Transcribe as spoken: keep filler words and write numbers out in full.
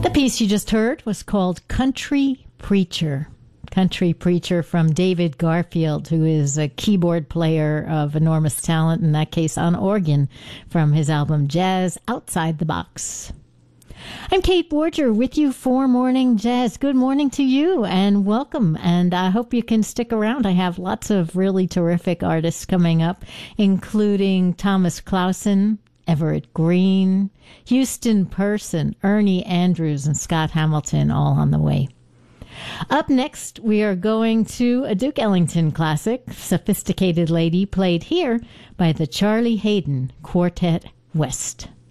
The piece you just heard was called Country Preacher. Country Preacher from David Garfield, who is a keyboard player of enormous talent, in that case on organ, from his album Jazz Outside the Box. I'm Kate Borger with you for Morning Jazz. Good morning to you and welcome. And I hope you can stick around. I have lots of really terrific artists coming up, including Thomas Clausen, Everett Green, Houston Person, Ernie Andrews, and Scott Hamilton, all on the way. Up next, we are going to a Duke Ellington classic, Sophisticated Lady, played here by the Charlie Haydn Quartet West.